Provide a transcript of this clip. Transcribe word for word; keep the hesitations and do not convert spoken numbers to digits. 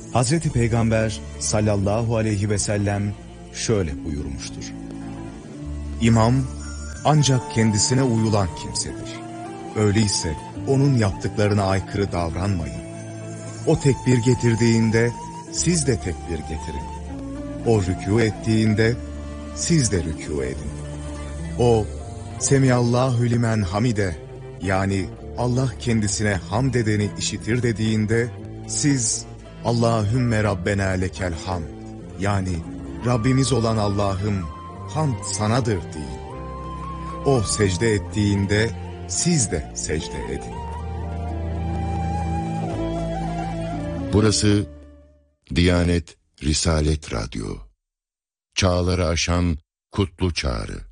Hazreti Peygamber sallallahu aleyhi ve sellem şöyle buyurmuştur. İmam ancak kendisine uyulan kimsedir. Öyleyse onun yaptıklarına aykırı davranmayın. O tekbir getirdiğinde siz de tekbir getirin. O rükû ettiğinde siz de rükû edin. O Semiyallahu limen hamide, yani Allah kendisine hamd edeni işitir dediğinde siz Allahümme Rabbena lekel hamd, yani Rabbimiz olan Allah'ım hamd sanadır deyin. O secde ettiğinde siz de secde edin. Burası Diyanet Risalet Radyo. Çağları aşan kutlu çağrı.